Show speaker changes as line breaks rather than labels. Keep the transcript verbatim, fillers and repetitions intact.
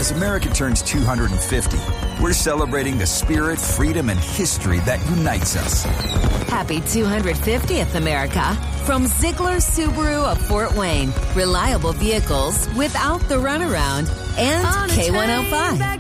As America turns two hundred fifty, we're celebrating the spirit, freedom, and history that unites us.
Happy two hundred fiftieth, America. From Ziegler Subaru of Fort Wayne. Reliable vehicles without the runaround. And K one oh five.